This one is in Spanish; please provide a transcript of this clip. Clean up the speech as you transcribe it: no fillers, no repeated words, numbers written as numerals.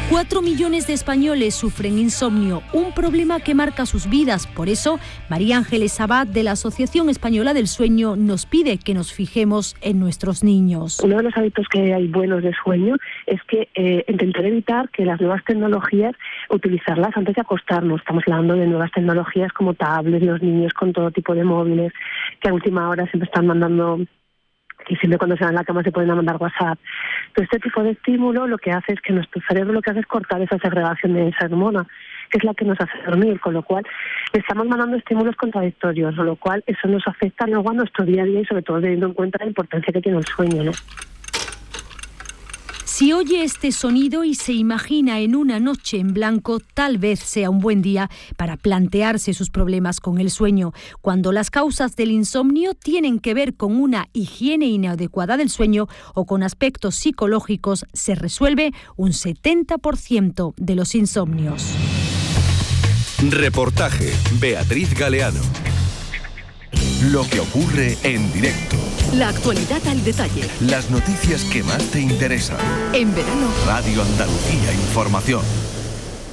4 millones de españoles sufren insomnio, un problema que marca sus vidas. Por eso, María Ángeles Abad, de la Asociación Española del Sueño, nos pide que nos fijemos en nuestros niños. Uno de los hábitos que hay buenos de sueño es que intentar evitar que las nuevas tecnologías, utilizarlas antes de acostarnos. Estamos hablando de nuevas tecnologías como tablets, los niños con todo tipo de móviles, que a última hora siempre están mandando, y siempre cuando se van a la cama se pueden mandar WhatsApp. Entonces, este tipo de estímulo lo que hace es que nuestro cerebro lo que hace es cortar esa segregación de esa hormona, que es la que nos hace dormir, con lo cual le estamos mandando estímulos contradictorios, con lo cual eso nos afecta luego a nuestro día a día y sobre todo teniendo en cuenta la importancia que tiene el sueño, ¿no? Si oye este sonido y se imagina en una noche en blanco, tal vez sea un buen día para plantearse sus problemas con el sueño. Cuando las causas del insomnio tienen que ver con una higiene inadecuada del sueño o con aspectos psicológicos, se resuelve un 70% de los insomnios. Reportaje Beatriz Galeano. Lo que ocurre en directo. La actualidad al detalle. Las noticias que más te interesan. En verano, Radio Andalucía Información.